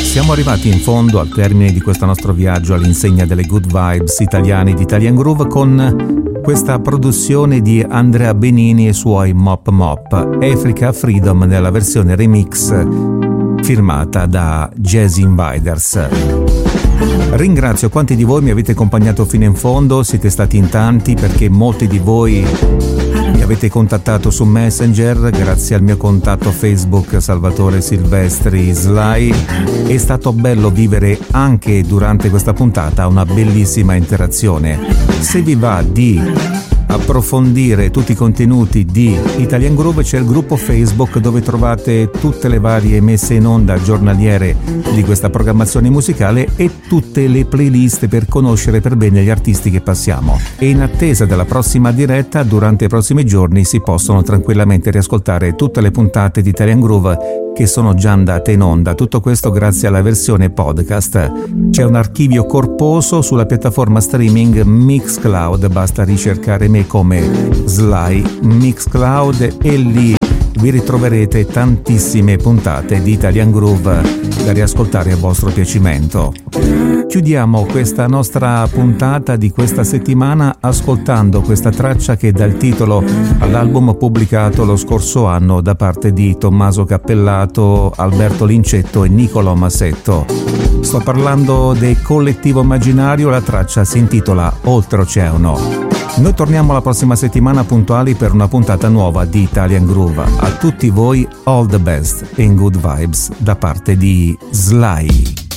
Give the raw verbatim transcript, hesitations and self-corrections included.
Siamo arrivati in fondo al termine di questo nostro viaggio all'insegna delle good vibes italiane di Italian Groove con questa produzione di Andrea Benini e suoi Mop Mop, Africa Freedom nella versione remix firmata da Jazz Invaders. Ringrazio quanti di voi mi avete accompagnato fino in fondo, siete stati in tanti perché molti di voi mi avete contattato su Messenger, grazie al mio contatto Facebook Salvatore Silvestri Sly. È stato bello vivere anche durante questa puntata una bellissima interazione. Se vi va di approfondire tutti i contenuti di Italian Groove, c'è il gruppo Facebook dove trovate tutte le varie messe in onda giornaliere di questa programmazione musicale e tutte le playlist per conoscere per bene gli artisti che passiamo. E in attesa della prossima diretta, durante i prossimi giorni si possono tranquillamente riascoltare tutte le puntate di Italian Groove che sono già andate in onda. Tutto questo grazie alla versione podcast. C'è un archivio corposo sulla piattaforma streaming Mixcloud, basta ricercare me come Sly Mixcloud e lì vi ritroverete tantissime puntate di Italian Groove da riascoltare a vostro piacimento. Chiudiamo questa nostra puntata di questa settimana ascoltando questa traccia che dà il titolo all'album pubblicato lo scorso anno da parte di Tommaso Cappellato, Alberto Lincetto e Nicolò Massetto. Sto parlando del Collettivo Immaginario, la traccia si intitola Oltreoceano. Noi torniamo la prossima settimana puntuali per una puntata nuova di Italian Groove. A tutti voi all the best and good vibes da parte di Sly.